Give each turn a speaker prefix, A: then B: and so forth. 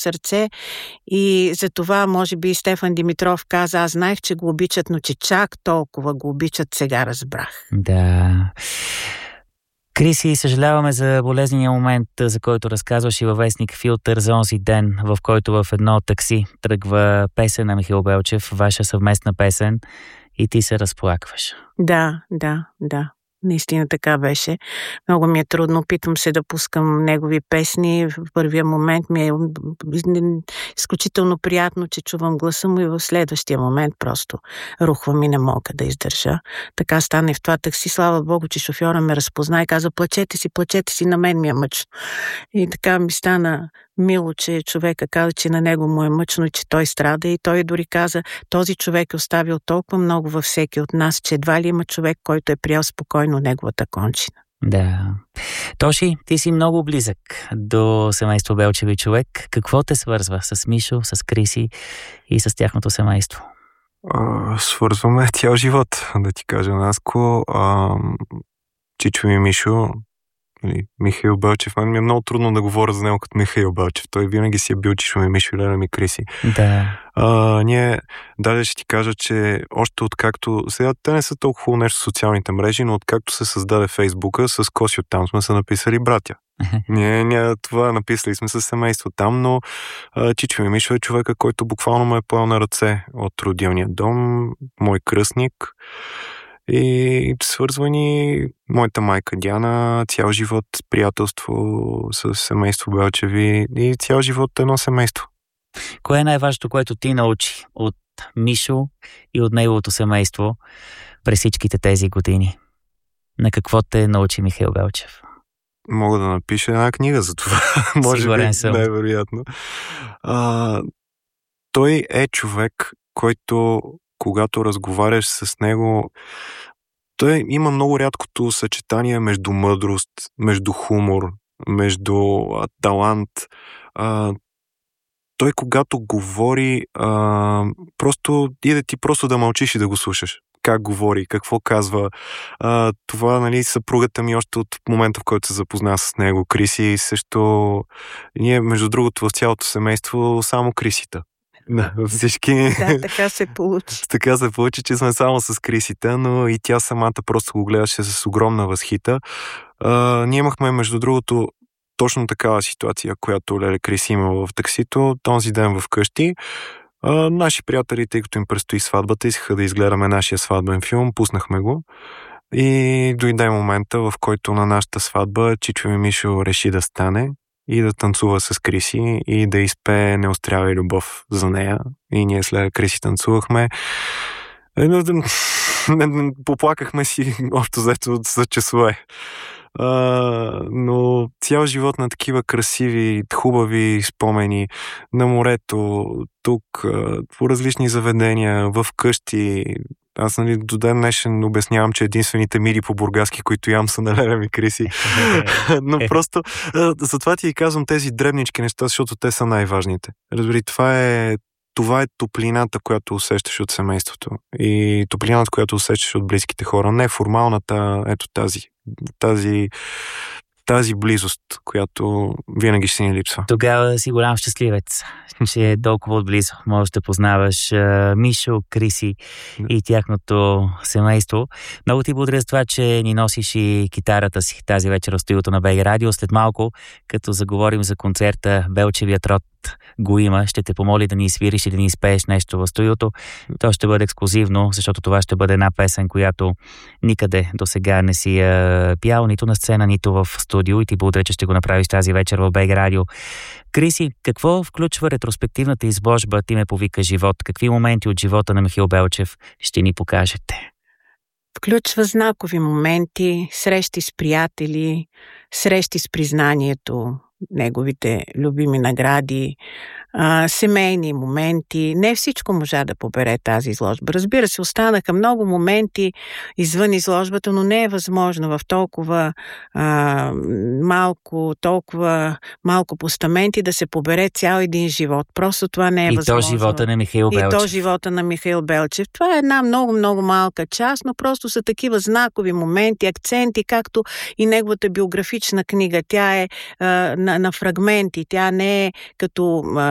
A: сърце и за това, може би, Стефан Димитров каза, аз знаех, че го обичат, но че чак толкова го обичат, сега разбрах.
B: Да. Криси, съжаляваме за болезнения момент, за който разказваш и във вестник Филтър за онзи ден, в който в едно такси тръгва песен на Михаил Белчев, ваша съвместна песен, и ти се разплакваш.
A: Да. Наистина така беше. Много ми е трудно. Опитвам се да пускам негови песни. В първия момент ми е изключително приятно, че чувам гласа му, и в следващия момент просто рухвам и не мога да издържа. Така стана и в това такси. Слава Богу, че шофьора ме разпозна и каза, плачете си, на мен ми е мъчно. И така ми стана мило, че човека каза, че на него му е мъчно и че той страда, и той дори каза, този човек е оставил толкова много във всеки от нас, че едва ли има човек, който е приял спокойно неговата кончина.
B: Да. Тоши, ти си много близък до семейство Белчеви човек. Какво те свързва с Мишо, с Криси и с тяхното семейство?
C: Свързваме цял живот, да ти кажа, Наско. Чичо ми Мишо, Михаил Белчев. Мен ми е много трудно да говоря за него като Михаил Белчев. Той винаги си е бил Чичо ми Мишо, Леля ми Криси.
B: Да.
C: Ние, даже ще ти кажа, че още откакто, сега те не са толкова хубаво нещо в социалните мрежи, но откакто се създаде Фейсбука, с Косио там сме се написали братя. Ние това написали сме със семейство там, но Чичо ми Мишо е човека, който буквално ме е поел на ръце от родилния дом, мой кръстник. И свързва ни моята майка Диана, цял живот приятелство с семейство Белчеви и цял живот едно семейство.
B: Кое е най-важното, което ти научи от Мишо и от неговото семейство през всичките тези години? На какво те научи Михаил Белчев?
C: Мога да напиша една книга за това. Може би, най-вероятно. Той е човек, който, когато разговаряш с него, той има много рядкото съчетание между мъдрост, между хумор, между талант. Той, когато говори, просто иде ти просто да мълчиш и да го слушаш. Как говори, какво казва. Това, нали, съпругата ми още от момента, в който се запозна с него, Криси, също ние, между другото, в цялото семейство само Крисита. Да, всички...
A: Да, така се получи.
C: Така се получи, че сме само с Крисита, но и тя самата просто го гледаше с огромна възхита. Ние имахме, между другото, точно такава ситуация, която Леле Криси имала в таксито, този ден вкъщи. Наши приятели, тъй като им предстои сватбата, искаха да изгледаме нашия сватбен филм, пуснахме го. И дойде момента, в който на нашата сватба Чичо ми Мишо реши да стане и да танцува с Криси и да изпее "Не острявай любов" за нея. И ние след Криси танцувахме. Поплакахме си общо взето за часове. Но цял живот на такива красиви, хубави спомени на морето, тук, по различни заведения, в къщи. Аз, нали, до ден днешен обяснявам, че единствените мири по бургаски, които ям, са на Леля ми Криси. Но просто затова ти казвам тези дребнички неща, защото те са най-важните. Разбери, това е топлината, която усещаш от семейството. И топлината, която усещаш от близките хора. Не формалната, ето тази близост, която винаги ще ни липсва.
B: Тогава си голям щастливец, че е толкова отблизо можеш да познаваш Мишо, Криси и тяхното семейство. Много ти благодаря за това, че ни носиш и китарата си тази вечер в студиото на БГ Радио. След малко, като заговорим за концерта "Белчевият род го има", ще те помоли да ни свириш и да ни изпееш нещо в студиото. То ще бъде ексклузивно, защото това ще бъде една песен, която никъде до сега не си пял, нито на сцена, нито в студио, и ти благодаря, че ще го направиш тази вечер в БГ Радио. Криси, какво включва ретроспективната изложба "Ти ме повика живот"? Какви моменти от живота на Михаил Белчев ще ни покажете?
A: Включва знакови моменти, срещи с приятели, срещи с признанието, неговите любими награди, семейни моменти. Не всичко можа да побере тази изложба. Разбира се, останаха много моменти извън изложбата, но не е възможно в толкова малко постаменти да се побере цял един живот. Просто това не е възможно.
B: И то живота на Михаил Белчев.
A: И то живота на Михаил Белчев. Това е една много малка част, но просто са такива знакови моменти, акценти, както и неговата биографична книга. Тя е на фрагменти. Тя не е като